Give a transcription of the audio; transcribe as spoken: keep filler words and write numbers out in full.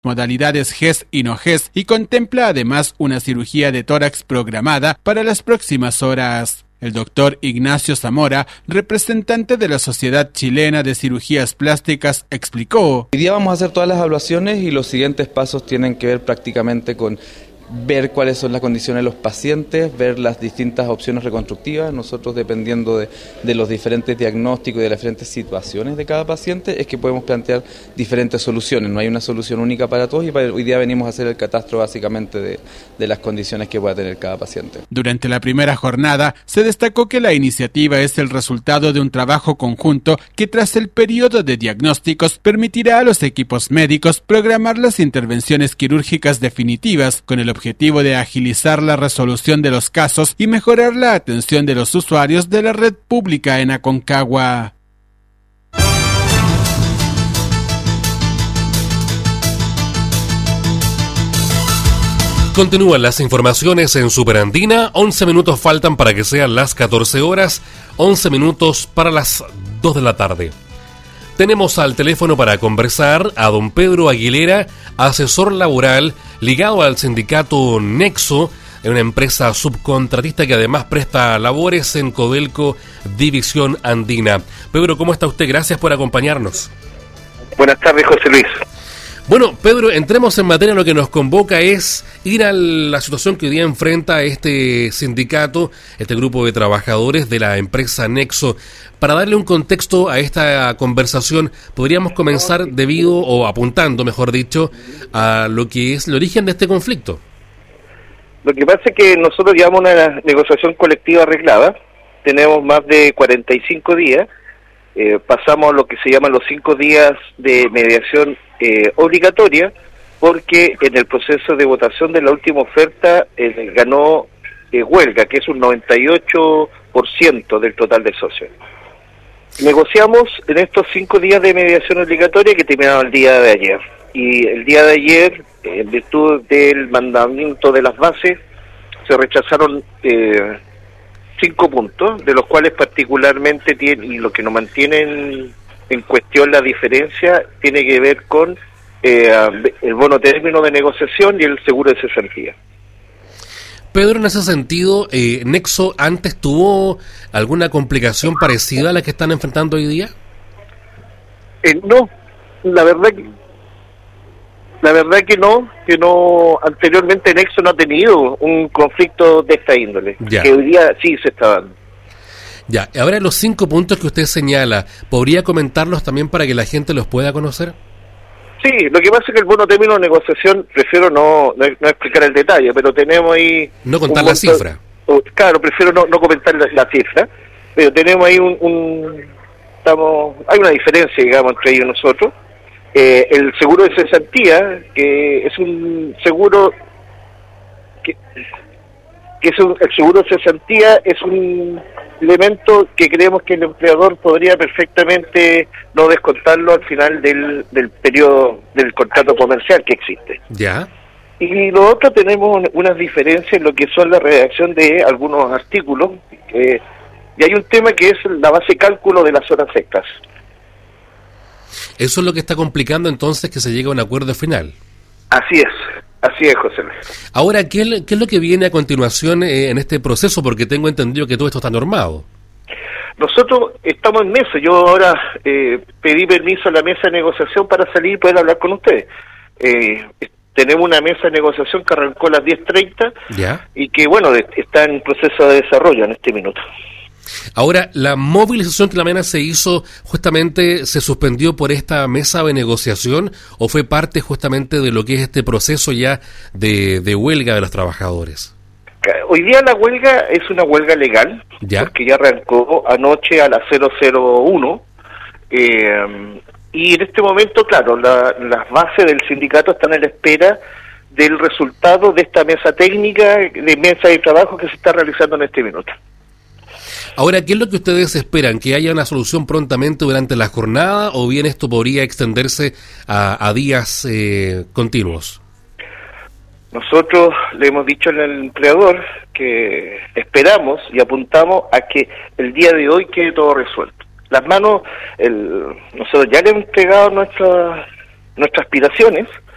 modalidades G E S y no G E S y contempla además una cirugía de tórax programada para las próximas horas. El doctor Ignacio Zamora, representante de la Sociedad Chilena de Cirugías Plásticas, explicó: Hoy día vamos a hacer todas las evaluaciones y los siguientes pasos tienen que ver prácticamente con ver cuáles son las condiciones de los pacientes, ver las distintas opciones reconstructivas. Nosotros, dependiendo de, de los diferentes diagnósticos y de las diferentes situaciones de cada paciente, es que podemos plantear diferentes soluciones. No hay una solución única para todos y para, hoy día venimos a hacer el catastro básicamente de, de las condiciones que pueda tener cada paciente. Durante la primera jornada se destacó que la iniciativa es el resultado de un trabajo conjunto que, tras el periodo de diagnósticos, permitirá a los equipos médicos programar las intervenciones quirúrgicas definitivas con el objetivo objetivo de agilizar la resolución de los casos y mejorar la atención de los usuarios de la red pública en Aconcagua. Continúan las informaciones en Superandina. once minutos faltan para que sean las catorce horas, once minutos para las dos de la tarde. Tenemos al teléfono para conversar a don Pedro Aguilera, asesor laboral ligado al sindicato Nexo, una empresa subcontratista que además presta labores en Codelco División Andina. Pedro, ¿cómo está usted? Gracias por acompañarnos. Buenas tardes, José Luis. Bueno, Pedro, entremos en materia. Lo que nos convoca es ir a la situación que hoy día enfrenta este sindicato, este grupo de trabajadores de la empresa Nexo. Para darle un contexto a esta conversación, podríamos comenzar debido, o apuntando, mejor dicho, a lo que es el origen de este conflicto. Lo que pasa es que nosotros llevamos una negociación colectiva arreglada, tenemos más de cuarenta y cinco días, eh, pasamos lo que se llaman los cinco días de mediación eh, obligatoria, porque en el proceso de votación de la última oferta eh, ganó eh, huelga, que es un noventa y ocho por ciento del total de socios. Negociamos en estos cinco días de mediación obligatoria que terminaron el día de ayer. Y el día de ayer, en virtud del mandamiento de las bases, se rechazaron eh, cinco puntos, de los cuales particularmente tiene, y lo que nos mantiene en, en cuestión la diferencia, tiene que ver con eh, el bono término de negociación y el seguro de cesantía. Pedro, en ese sentido, eh, ¿Nexo antes tuvo alguna complicación parecida a la que están enfrentando hoy día? Eh, no, la verdad que la verdad que no, que no. Anteriormente Nexo no ha tenido un conflicto de esta índole, ya. Que hoy día sí se está dando. Ya, ahora los cinco puntos que usted señala, ¿podría comentarlos también para que la gente los pueda conocer? Sí, lo que pasa es que el bono término de negociación, prefiero no, no, no explicar el detalle, pero tenemos ahí... No contar la cifra. Claro, prefiero no, no comentar la, la cifra, pero tenemos ahí un... un estamos hay una diferencia, digamos, entre ellos y nosotros. Eh, el seguro de cesantía, que es un seguro... que, que es un, el seguro de cesantía es un elemento que creemos que el empleador podría perfectamente no descontarlo al final del, del periodo del contrato comercial que existe. Ya. Y lo otro, tenemos unas diferencias en lo que son la redacción de algunos artículos, eh, y hay un tema que es la base cálculo de las horas extras. Eso es lo que está complicando entonces que se llegue a un acuerdo final. Así es. Así es, José Luis. Ahora, ¿qué, ¿qué es lo que viene a continuación eh, en este proceso? Porque tengo entendido que todo esto está normado. Nosotros estamos en mesa. Yo ahora eh, pedí permiso a la mesa de negociación para salir y poder hablar con ustedes. Eh, tenemos una mesa de negociación que arrancó a las diez treinta ¿Ya? Y que, bueno, está en proceso de desarrollo en este minuto. Ahora, la movilización que la mañana se hizo, justamente se suspendió por esta mesa de negociación, o fue parte justamente de lo que es este proceso ya de, de huelga de los trabajadores. Hoy día la huelga es una huelga legal, ¿Ya? Porque ya arrancó anoche a las cero cero uno, eh, y en este momento, claro, la, las bases del sindicato están a la espera del resultado de esta mesa técnica, de mesa de trabajo que se está realizando en este minuto. Ahora, ¿qué es lo que ustedes esperan? ¿Que haya una solución prontamente durante la jornada o bien esto podría extenderse a, a días eh, continuos? Nosotros le hemos dicho al empleador que esperamos y apuntamos a que el día de hoy quede todo resuelto. Las manos, el, nosotros ya le hemos entregado nuestras nuestras aspiraciones